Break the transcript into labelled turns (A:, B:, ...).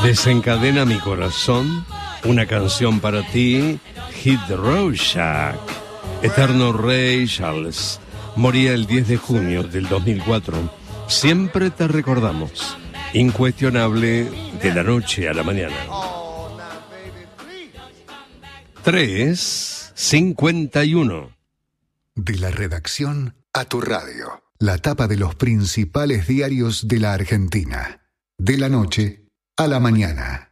A: Desencadena mi corazón, una canción para ti, Hit the Road Jack. Eterno Ray Charles moría el 10 de junio del 2004. Siempre te recordamos, incuestionable de la noche a la mañana. 3:51.
B: De la redacción a tu radio. La tapa de los principales diarios de la Argentina. De la noche a la mañana.